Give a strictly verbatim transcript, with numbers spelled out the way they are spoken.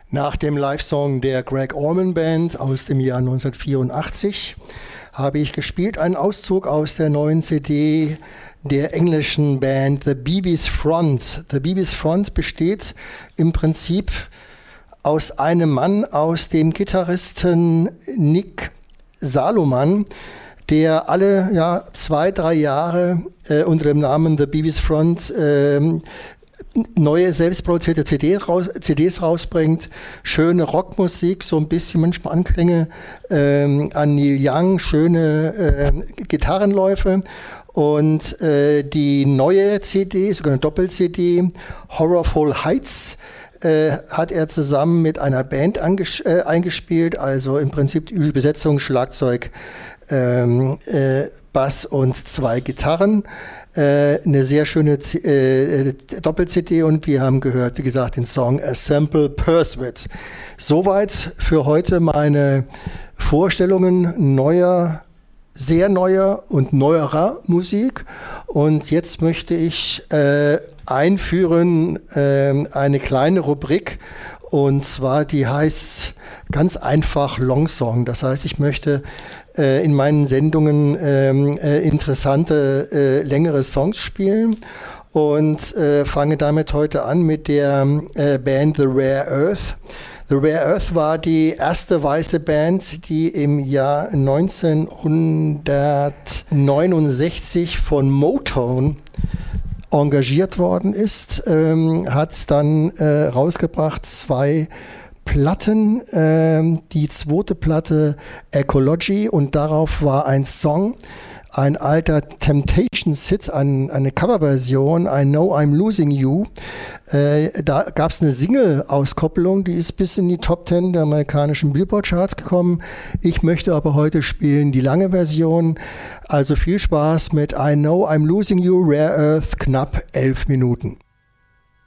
Nach dem Live-Song der Greg Allman Band aus dem Jahr neunzehnhundertvierundachtzig habe ich gespielt einen Auszug aus der neuen C D der englischen Band The Beebe's Front. The Beebe's Front besteht im Prinzip aus einem Mann, aus dem Gitarristen Nick Saloman, der alle ja, zwei, drei Jahre äh, unter dem Namen The Beebe's Front äh, neue selbstproduzierte C Ds, raus, C Ds rausbringt, schöne Rockmusik, so ein bisschen manchmal Anklänge ähm, an Neil Young, schöne äh, Gitarrenläufe. Und äh, die neue C D, sogar eine Doppel-C D, Horrorful Heights, äh, hat er zusammen mit einer Band anges- äh, eingespielt, also im Prinzip die Besetzung Schlagzeug, ähm, äh, Bass und zwei Gitarren. Äh, eine sehr schöne C- äh, Doppel-C D und wir haben gehört, wie gesagt, den Song A Sample Pursuit. Soweit für heute meine Vorstellungen neuer, sehr neuer und neuerer Musik. Und jetzt möchte ich äh, einführen äh, eine kleine Rubrik, und zwar die heißt ganz einfach Long Song. Das heißt, ich möchte äh, in meinen Sendungen ähm, äh, interessante, äh, längere Songs spielen und äh, fange damit heute an mit der äh, Band The Rare Earth. The Rare Earth war die erste weiße Band, die im Jahr neunzehnhundertneunundsechzig von Motown engagiert worden ist, ähm, hat dann äh, rausgebracht zwei Platten, ähm, die zweite Platte Ecology, und darauf war ein Song, ein alter Temptations-Hit, ein, eine Coverversion, I Know I'm Losing You. Äh, da gab es eine Single-Auskopplung, die ist bis in die Top Ten der amerikanischen Billboard-Charts gekommen. Ich möchte aber heute spielen die lange Version. Also viel Spaß mit I Know I'm Losing You, Rare Earth, knapp elf Minuten.